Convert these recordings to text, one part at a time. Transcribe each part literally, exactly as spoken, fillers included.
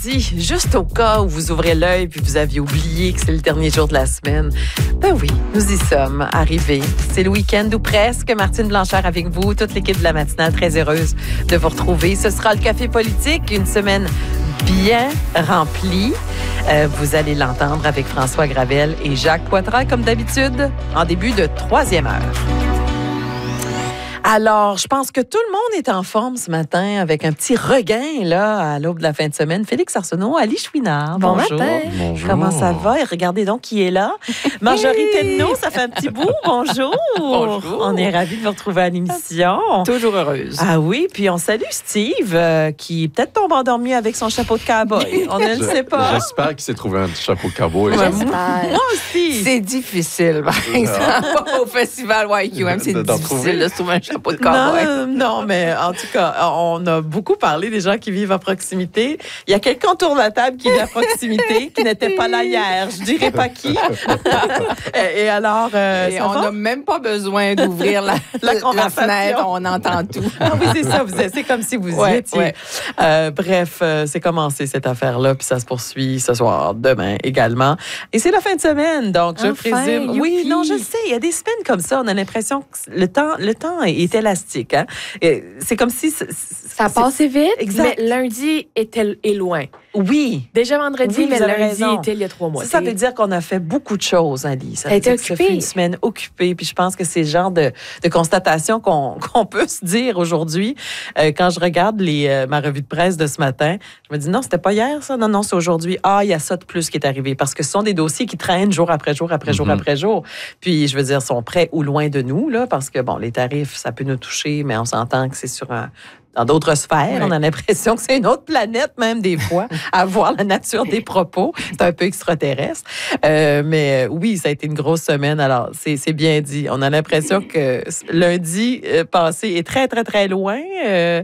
lundi, juste au cas où vous ouvrez l'œil puis vous aviez oublié que c'est le dernier jour de la semaine. Ben oui, nous y sommes arrivés. C'est le week-end ou presque. Martine Blanchard avec vous, toute l'équipe de la matinale, très heureuse de vous retrouver. Ce sera le Café politique, une semaine bien remplie. Euh, vous allez l'entendre avec François Gravel et Jacques Poitras, comme d'habitude, en début de troisième heure. Alors, je pense que tout le monde est en forme ce matin avec un petit regain là à l'aube de la fin de semaine. Félix Arsenault, Ali Chouinard, bon bonjour. matin. Bonjour. Comment ça va? Et regardez donc qui est là. Marjorie Tenneau, ça fait un petit bout. Bonjour. Bonjour. On est ravis de vous retrouver à l'émission. Toujours heureuse. Ah oui, puis on salue Steve euh, qui peut-être tombe endormi avec son chapeau de cowboy. On ne le sait pas. J'espère qu'il s'est trouvé un petit chapeau de cowboy. Ouais, J'espère. moi aussi. C'est difficile, par exemple. Au festival Y Q M, c'est D'en difficile trouver. de se trouver un chapeau de cowboy. Non, non, mais en tout cas, on a beaucoup parlé des gens qui vivent à proximité. Il y a quelqu'un autour de la table qui vit à proximité, qui n'était pas là hier. Je dirais pas qui. et, et alors, euh, Et ça on va? n'a même pas besoin d'ouvrir la, La la, conversation. fenêtre, on entend tout. Ah oui, c'est ça. Vous êtes- c'est comme si vous y Ouais, étiez. ouais. Euh, bref, euh, c'est commencé cette affaire-là, puis ça se poursuit ce soir, demain également. Et c'est la fin de semaine, donc je Enfin, présume. Oui, youpi. non, je sais. Il y a des semaines comme ça, on a l'impression que le temps, le temps est élastique. Hein? Et c'est comme si c'est- Ça a c'est- passé vite, Exact. mais lundi était est loin. Oui. Déjà vendredi, Oui, mais vous avez lundi raison. était il y a trois mois. Ça veut dire qu'on a fait beaucoup de choses, Ali. Ça Ça a veut été dire que ça occupé. fait une semaine occupée. Puis je pense que c'est le genre de, de constatation qu'on qu'on peut se dire aujourd'hui. Euh, quand je regarde les, euh, ma revue de presse de ce matin, je me dis non, c'était pas hier, ça. Non, non, c'est aujourd'hui. Ah, il y a ça de plus qui est arrivé. Parce que ce sont des dossiers qui traînent jour après jour, après jour, Mhm. après jour. Puis, je veux dire, sont près ou loin de nous, là, parce que, bon, les tarifs, ça peut nous toucher, mais on s'entend que c'est sur un. Dans d'autres sphères, Oui. on a l'impression que c'est une autre planète, même des fois, à voir la nature des propos. C'est un peu extraterrestre. Euh, mais euh, oui, ça a été une grosse semaine. Alors, c'est c'est bien dit. On a l'impression que lundi euh, passé est très, très, très loin. Euh,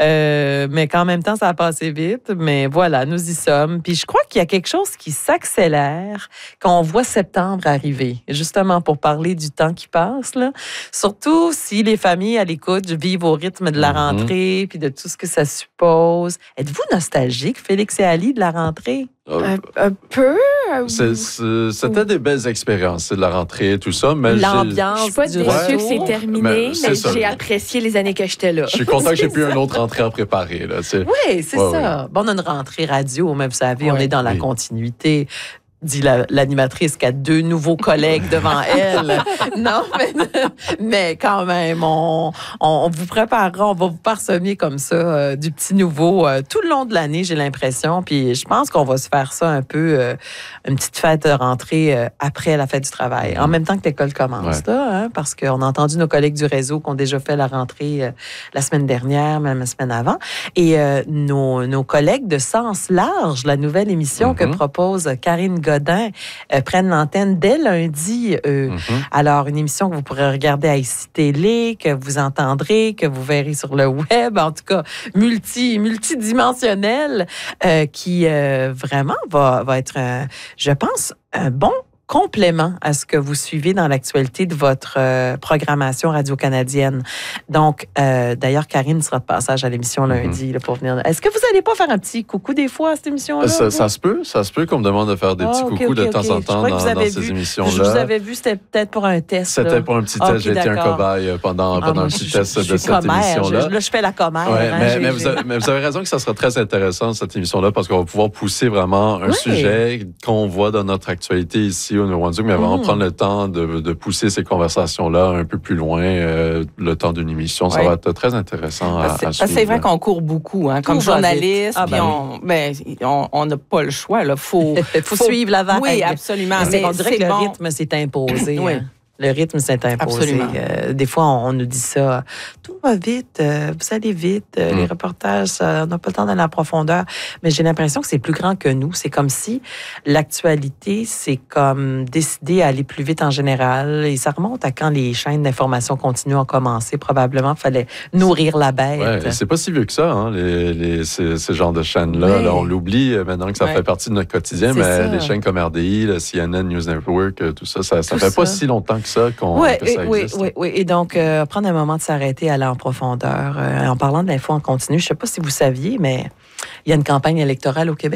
euh, mais qu'en même temps, ça a passé vite. Mais voilà, nous y sommes. Puis je crois qu'il y a quelque chose qui s'accélère quand on voit septembre arriver. Justement, pour parler du temps qui passe, là. Surtout si les familles à l'écoute vivent au rythme de la Mhm. rentrée puis de tout ce que ça suppose. Êtes-vous nostalgique, Félix et Ali, de la rentrée? Euh, Un, un peu. euh, c'est- c'est- C'était des belles expériences, c'est de la rentrée et tout ça, mais j'ai- Je L'ambiance suis pas du déçue retour. que c'est terminé, Mais mais, c'est ça. j'ai apprécié les années que j'étais là. je suis content que j'ai plus une autre rentrée à préparer. Là, tu sais. Oui, c'est Ouais, ça. Bon, on a une rentrée radio, mais vous savez, on Ouais. est dans la Oui. continuité. Dit la- l'animatrice qui a deux nouveaux collègues devant elle. Non, mais, mais quand même, on, on vous préparera, on va vous parsemer comme ça euh, du petit nouveau euh, tout le long de l'année, j'ai l'impression. Puis je pense qu'on va se faire ça un peu, euh, une petite fête de rentrée euh, après la fête du travail, en même temps que l'école commence, Ouais. là, hein, parce qu'on a entendu nos collègues du réseau qui ont déjà fait la rentrée euh, la semaine dernière, même la semaine avant. Et euh, nos, nos collègues de Sens Large, la nouvelle émission que Mhm. propose Karine Godin, euh, prennent l'antenne dès lundi. Euh, Mhm. Alors, une émission que vous pourrez regarder à I C I Télé, que vous entendrez, que vous verrez sur le web, en tout cas, multi, multidimensionnelle, euh, qui euh, vraiment va, va être, euh, je pense, un bon complément à ce que vous suivez dans l'actualité de votre euh, programmation radio-canadienne. Donc, euh, d'ailleurs, Karine sera de passage à l'émission lundi là, pour venir. Est-ce que vous n'allez pas faire un petit coucou des fois à cette émission-là? Ça, vous? ça se peut, ça se peut qu'on me demande de faire des Ah, petits ok, coucous de ok, temps ok. en Je temps crois que dans, vous avez dans ces vu. Je vous émissions-là. avais vu, c'était peut-être pour un test. C'était là. pour un petit Ok, test. J'ai été un d'accord. cobaye pendant, Ah, pendant moi, un je- petit je- test je de suis cette commère. émission-là. Je- Là, je fais la commère. Ouais, hein, mais, j'ai- mais vous j'ai- avez, mais vous avez raison que ça sera très intéressant, cette émission-là, parce qu'on va pouvoir pousser vraiment un Oui. sujet qu'on voit dans notre actualité ici au Nouveau-Brunswick, mais vraiment Mhm. prendre le temps de, de pousser ces conversations-là un peu plus loin, euh, le temps d'une émission. Ça Ouais. va être très intéressant à, Parce que- à parce que c'est suivre. vrai qu'on court beaucoup, hein, comme Tout va journaliste. vite. Ah, puis ben on ben, on on n'a pas le choix. Il faut, Il faut suivre la vague. Oui, absolument. Mais Mais on dirait c'est que le bon. rythme s'est imposé. Oui. hein. Le rythme s'est imposé. Absolument. Euh, des fois, on, on nous dit ça. Tout va vite, euh, vous allez vite. euh, Mm. Les reportages, ça, on n'a pas le temps d'aller en profondeur. Mais j'ai l'impression que c'est plus grand que nous. C'est comme si l'actualité, c'est comme décider à aller plus vite en général. Et ça remonte à quand les chaînes d'information continue ont commencé. Probablement, il fallait nourrir la bête. Ouais, c'est pas si vieux que ça, hein, les, les, ces, ces genres de chaînes-là. Ouais. Là, on l'oublie euh, maintenant que ça Ouais. fait partie de notre quotidien, C'est mais ça. les chaînes comme R D I, le C N N, News Network, euh, tout ça, ça, ça Tout fait pas ça. si longtemps que ça qu'on Ouais, que ça oui, existe. oui, oui. Et donc, euh, prendre un moment de s'arrêter, aller en profondeur. Euh, en parlant de l'info en continu, je ne sais pas si vous saviez, mais il y a une campagne électorale au Québec.